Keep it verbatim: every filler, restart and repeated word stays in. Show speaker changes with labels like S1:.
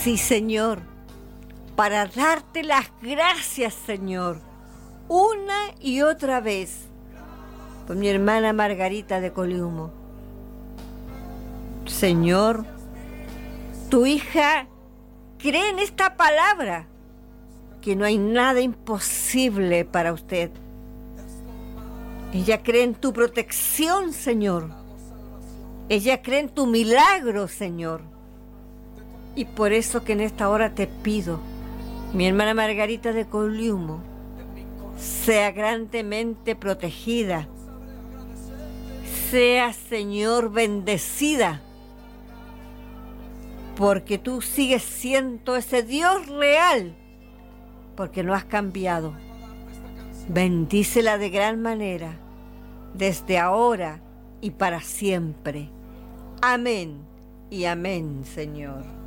S1: Sí, Señor, para darte las gracias, Señor, una y otra vez, por mi hermana Margarita de Coliumo. Señor, tu hija cree en esta palabra, que no hay nada imposible para usted. Ella cree en tu protección, Señor. Ella cree en tu milagro, Señor. Y por eso que en esta hora te pido, mi hermana Margarita de Coliumo sea grandemente protegida, sea, Señor, bendecida, porque tú sigues siendo ese Dios real, porque no has cambiado. Bendícela de gran manera, desde ahora y para siempre. Amén y amén, Señor.